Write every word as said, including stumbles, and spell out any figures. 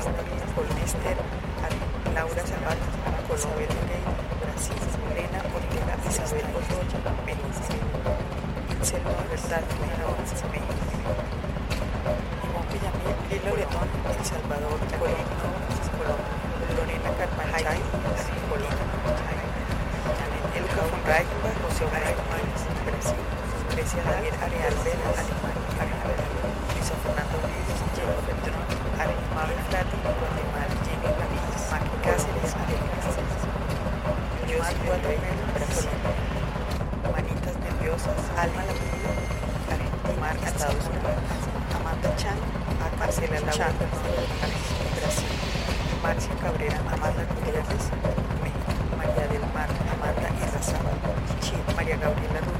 Colmester, Laura Zapata, Colombia, Brasil, Elena Ortega, Isabel Otoya, México, Selma Libertad, México, Ivonne Villamil, Lila Bretón, El Salvador, Colombia, Lorena Carpachay, Colombia, Elka von Reichenbach, José Obregón, Brasil, Grecia Javier Areal Vera, Alemania, Luisa Fernando Luis, Diego Petrón, Mabel Plati, Guatemala, Jenny Ramírez, Maki Cáceres, Alemania, Yossi Guadalupe, Brasil, Manitas Nerviosas, Alma Lamudo, Mar, Estados Unidos, Amanda Chan, Marcela Laura, Brasil, Marcia Cabrera, Amanda Gutiérrez, México, María del Mar, Amanda Irrazaba, Chile, María Gabriela